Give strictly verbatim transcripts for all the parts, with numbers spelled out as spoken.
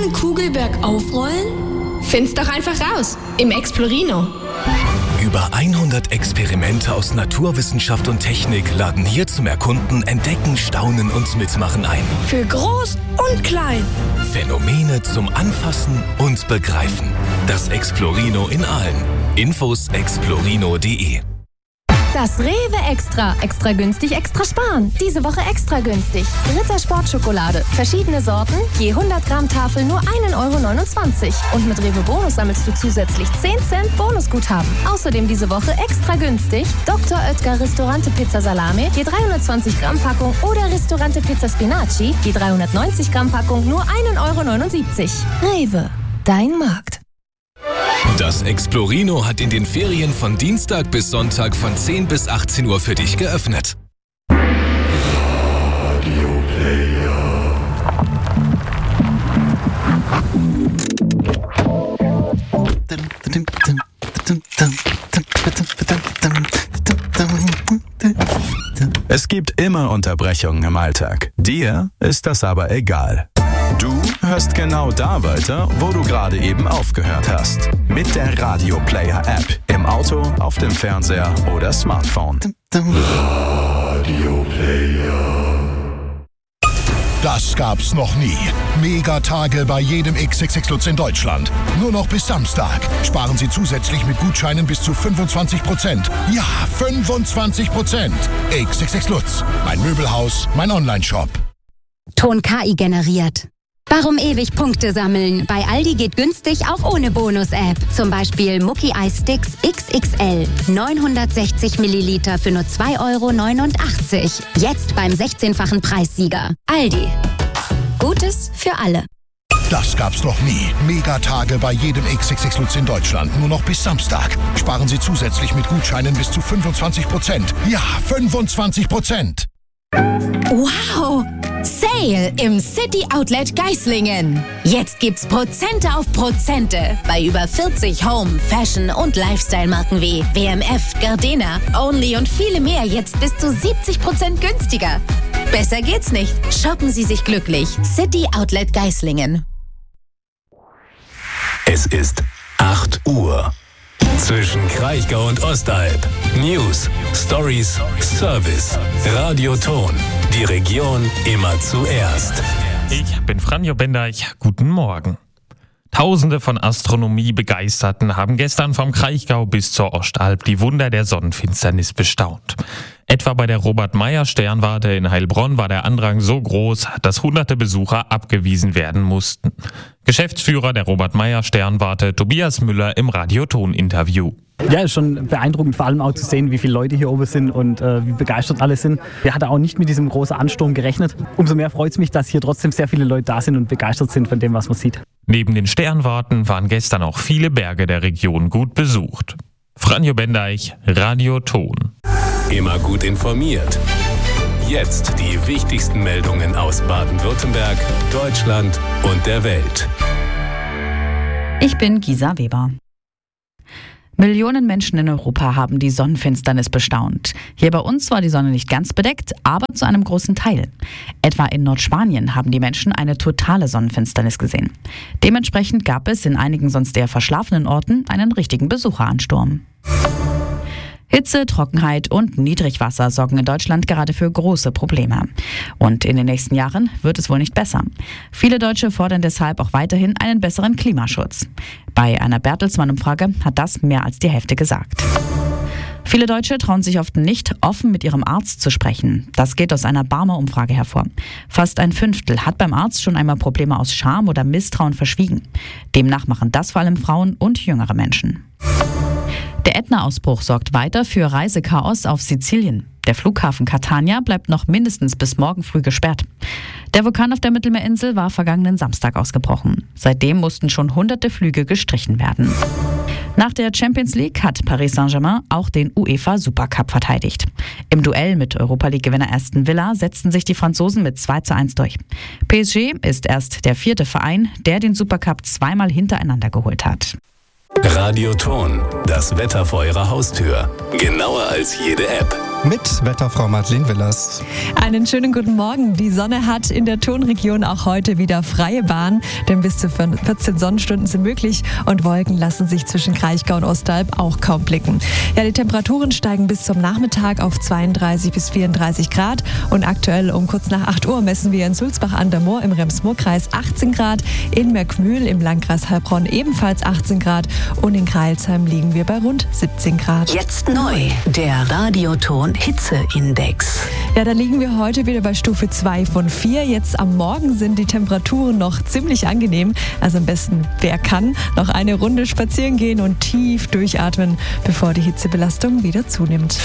eine Kugel bergauf rollen? Find's doch einfach raus im Explorino. Über hundert Experimente aus Naturwissenschaft und Technik laden hier zum Erkunden, Entdecken, Staunen und Mitmachen ein. Für groß und klein. Phänomene zum Anfassen und Begreifen. Das Explorino in Aalen. Infos explorino punkt de. Das Rewe Extra. Extra günstig, extra sparen. Diese Woche extra günstig. Ritter Sportschokolade. Verschiedene Sorten, je hundert Gramm Tafel nur ein Euro neunundzwanzig. Und mit Rewe Bonus sammelst du zusätzlich zehn Cent Bonusguthaben. Außerdem diese Woche extra günstig Doktor Oetker Ristorante Pizza Salame, je dreihundertzwanzig Gramm Packung oder Ristorante Pizza Spinaci, je dreihundertneunzig Gramm Packung nur ein Euro neunundsiebzig. Rewe, dein Markt. Das Explorino hat in den Ferien von Dienstag bis Sonntag von zehn bis achtzehn Uhr für dich geöffnet. Radio Player. Es gibt immer Unterbrechungen im Alltag. Dir ist das aber egal. Du hörst genau da weiter, wo du gerade eben aufgehört hast. Mit der Radio Player App. Im Auto, auf dem Fernseher oder Smartphone. Radio Player. Das gab's noch nie. Megatage bei jedem X X X Lutz in Deutschland. Nur noch bis Samstag. Sparen Sie zusätzlich mit Gutscheinen bis zu fünfundzwanzig Prozent. Ja, fünfundzwanzig Prozent. X X X Lutz. Mein Möbelhaus, mein Online-Shop. Ton K I generiert. Warum ewig Punkte sammeln? Bei Aldi geht günstig auch ohne Bonus-App. Zum Beispiel Mucki Eis Sticks X X L. neunhundertsechzig Milliliter für nur zwei Euro neunundachtzig. Jetzt beim sechzehnfachen Preissieger. Aldi. Gutes für alle. Das gab's noch nie. Megatage bei jedem X X X Lutz in Deutschland. Nur noch bis Samstag. Sparen Sie zusätzlich mit Gutscheinen bis zu fünfundzwanzig Prozent. Ja, fünfundzwanzig Prozent. Wow! Sale im City Outlet Geislingen. Jetzt gibt's Prozente auf Prozente bei über vierzig Home, Fashion und Lifestyle-Marken wie W M F, Gardena, Only und viele mehr jetzt bis zu siebzig Prozent günstiger. Besser geht's nicht. Shoppen Sie sich glücklich. City Outlet Geislingen. Es ist acht Uhr. Zwischen Kraichgau und Ostalb. News, Stories, Service. Radio Ton. Die Region immer zuerst. Ich bin Franjo Bendeich. Guten Morgen. Tausende von Astronomie-Begeisterten haben gestern vom Kraichgau bis zur Ostalb die Wunder der Sonnenfinsternis bestaunt. Etwa bei der Robert-Meyer-Sternwarte in Heilbronn war der Andrang so groß, dass hunderte Besucher abgewiesen werden mussten. Geschäftsführer der Robert-Meyer-Sternwarte Tobias Müller im Radio-Ton-Interview. Ja, ist schon beeindruckend, vor allem auch zu sehen, wie viele Leute hier oben sind und äh, wie begeistert alle sind. Wir hatten auch nicht mit diesem großen Ansturm gerechnet. Umso mehr freut es mich, dass hier trotzdem sehr viele Leute da sind und begeistert sind von dem, was man sieht. Neben den Sternwarten waren gestern auch viele Berge der Region gut besucht. Franjo Bendeich, Radio Ton. Immer gut informiert. Jetzt die wichtigsten Meldungen aus Baden-Württemberg, Deutschland und der Welt. Ich bin Gisa Weber. Millionen Menschen in Europa haben die Sonnenfinsternis bestaunt. Hier bei uns war die Sonne nicht ganz bedeckt, aber zu einem großen Teil. Etwa in Nordspanien haben die Menschen eine totale Sonnenfinsternis gesehen. Dementsprechend gab es in einigen sonst eher verschlafenen Orten einen richtigen Besucheransturm. Hitze, Trockenheit und Niedrigwasser sorgen in Deutschland gerade für große Probleme. Und in den nächsten Jahren wird es wohl nicht besser. Viele Deutsche fordern deshalb auch weiterhin einen besseren Klimaschutz. Bei einer Bertelsmann-Umfrage hat das mehr als die Hälfte gesagt. Viele Deutsche trauen sich oft nicht, offen mit ihrem Arzt zu sprechen. Das geht aus einer Barmer-Umfrage hervor. Fast ein Fünftel hat beim Arzt schon einmal Probleme aus Scham oder Misstrauen verschwiegen. Demnach machen das vor allem Frauen und jüngere Menschen. Der Ätna-Ausbruch sorgt weiter für Reisechaos auf Sizilien. Der Flughafen Catania bleibt noch mindestens bis morgen früh gesperrt. Der Vulkan auf der Mittelmeerinsel war vergangenen Samstag ausgebrochen. Seitdem mussten schon hunderte Flüge gestrichen werden. Nach der Champions League hat Paris Saint-Germain auch den UEFA Supercup verteidigt. Im Duell mit Europa-League-Gewinner Aston Villa setzten sich die Franzosen mit zwei zu eins durch. P S G ist erst der vierte Verein, der den Supercup zweimal hintereinander geholt hat. Radio Ton, das Wetter vor Ihrer Haustür. Genauer als jede App. mit Wetterfrau Madeleine Willers. Einen schönen guten Morgen. Die Sonne hat in der Tonregion auch heute wieder freie Bahn, denn bis zu vierzehn Sonnenstunden sind möglich und Wolken lassen sich zwischen Kraichgau und Ostalb auch kaum blicken. Ja, die Temperaturen steigen bis zum Nachmittag auf zweiunddreißig bis vierunddreißig Grad und aktuell um kurz nach acht Uhr messen wir in Sulzbach an der Moor im Rems-Murr-Kreis achtzehn Grad, in Merkmühl im Landkreis Heilbronn ebenfalls achtzehn Grad und in Crailsheim liegen wir bei rund siebzehn Grad. Jetzt neu, der Radioton Hitzeindex. Ja, da liegen wir heute wieder bei Stufe zwei von vier. Jetzt am Morgen sind die Temperaturen noch ziemlich angenehm. Also am besten, wer kann, noch eine Runde spazieren gehen und tief durchatmen, bevor die Hitzebelastung wieder zunimmt.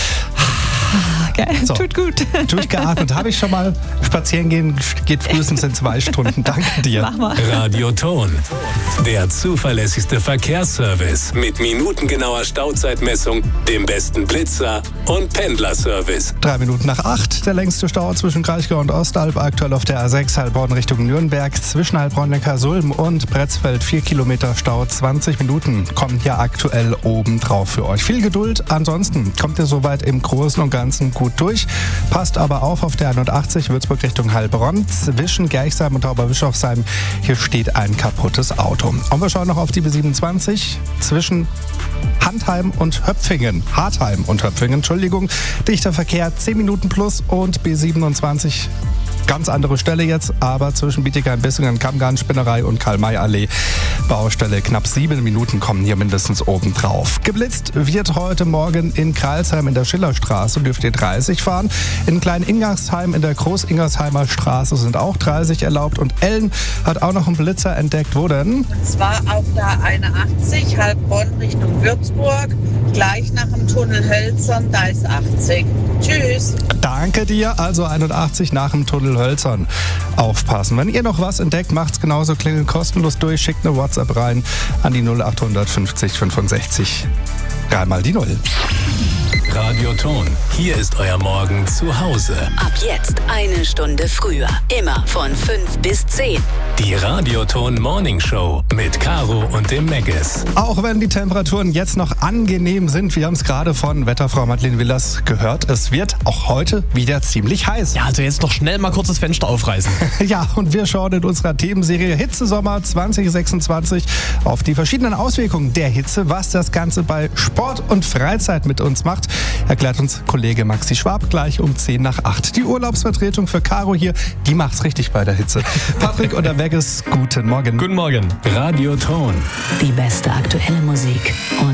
Ah, geil. So, tut gut. Durchgeatmet habe ich schon mal. Spazieren gehen geht frühestens in zwei Stunden. Danke dir. Mach mal. Radioton, der zuverlässigste Verkehrsservice mit minutengenauer Stauzeitmessung, dem besten Blitzer und Pendlerservice. Drei Minuten nach acht, der längste Stau zwischen Kraichgau und Ostalb, aktuell auf der A sechs Heilbronn Richtung Nürnberg, zwischen Heilbronn-Neckarsulm und Pretzfeld vier Kilometer Stau, zwanzig Minuten kommen hier aktuell oben drauf für euch. Viel Geduld, ansonsten kommt ihr soweit im Großen und Ganzen gut durch. Passt aber auf auf der einundachtzig Würzburg Richtung Heilbronn, zwischen Gerchsheim und Tauberbischofsheim. Hier steht ein kaputtes Auto. Und wir schauen noch auf die B siebenundzwanzig zwischen Handheim und Höpfingen. Hartheim und Höpfingen, Entschuldigung. Dichter Verkehr, zehn Minuten plus und B siebenundzwanzig. Ganz andere Stelle jetzt, aber zwischen Bietigheim, Bissingen, Kammgarn, Spinnerei und Karl-May-Allee. Baustelle, knapp sieben Minuten kommen hier mindestens oben drauf. Geblitzt wird heute Morgen in Crailsheim in der Schillerstraße, dürft ihr dreißig fahren. In Klein-Ingersheim in der Groß-Ingersheimer Straße sind auch dreißig erlaubt. Und Ellen hat auch noch einen Blitzer entdeckt. Wo denn? Und zwar auf der einundachtzig, Heilbronn Richtung Würzburg, gleich nach dem Tunnel Hölzern, da ist achtzig. Tschüss. Danke dir, also einundachtzig nach dem Tunnel Hölzern. Aufpassen. Wenn ihr noch was entdeckt, macht's genauso, klingeln kostenlos durch, schickt eine WhatsApp rein an die null acht fünfzig fünfundsechzig. Dreimal die Null. Radioton, hier ist euer Morgen zu Hause. Ab jetzt eine Stunde früher. Immer von fünf bis zehn. Die Radioton Morning Show mit Caro und dem Meggis. Auch wenn die Temperaturen jetzt noch angenehm sind, wir haben es gerade von Wetterfrau Madeleine Willers gehört, es wird auch heute wieder ziemlich heiß. Ja, also jetzt noch schnell mal kurz das Fenster aufreißen. Ja, und wir schauen in unserer Themenserie Hitzesommer zwanzig sechsundzwanzig auf die verschiedenen Auswirkungen der Hitze, was das Ganze bei Sport und Freizeit mit uns macht. Erklärt uns Kollege Maxi Schwab gleich um zehn nach acht. Die Urlaubsvertretung für Caro hier, die macht's richtig bei der Hitze. Patrick und der Meggis, guten Morgen. Guten Morgen. Radioton. Die beste aktuelle Musik. Und